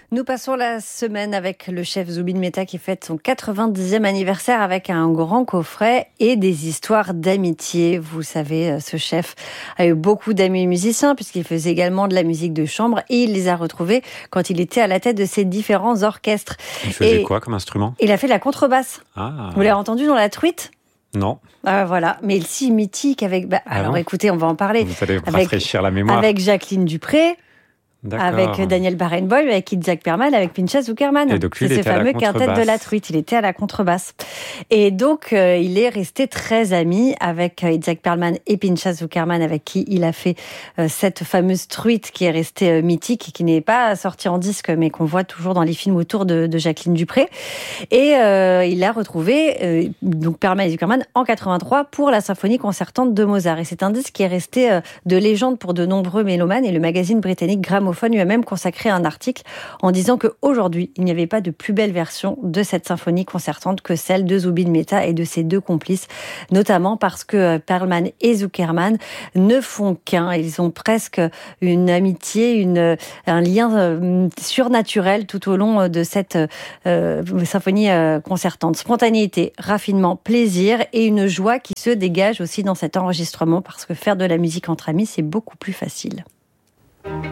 Nous passons la semaine avec le chef Zubin Mehta qui fête son 90e anniversaire avec un grand coffret et des histoires d'amitié. Vous savez, ce chef a eu beaucoup d'amis musiciens puisqu'il faisait également de la musique de chambre et il les a retrouvés quand il était à la tête de ses différents orchestres. Il faisait quoi comme instrument ? Il a fait la contrebasse. Ah. Vous l'avez entendu dans La Truite ? Non. Voilà, mais il si mythique avec... alors bon écoutez, on va en parler. Vous allez me rafraîchir la mémoire. Avec Jacqueline Dupré. D'accord. Avec Daniel Barenboim, avec Itzhak Perlman, avec Pinchas Zukerman. Et donc lui, c'est ce fameux quintet de La Truite. Il était à la contrebasse. Et donc, il est resté très ami avec Itzhak Perlman et Pinchas Zukerman, avec qui il a fait cette fameuse truite qui est restée mythique et qui n'est pas sortie en disque, mais qu'on voit toujours dans les films autour de Jacqueline Dupré. Et il a retrouvé donc Perlman et Zukerman en 83 pour la symphonie concertante de Mozart. Et c'est un disque qui est resté de légende pour de nombreux mélomanes. Et le magazine britannique Gramophone lui a même consacré un article en disant qu'aujourd'hui, il n'y avait pas de plus belle version de cette symphonie concertante que celle de Zubin Mehta et de ses deux complices, notamment parce que Perlman et Zukerman ne font qu'un. Ils ont presque une amitié, un lien surnaturel tout au long de cette symphonie concertante. Spontanéité, raffinement, plaisir et une joie qui se dégage aussi dans cet enregistrement parce que faire de la musique entre amis, c'est beaucoup plus facile.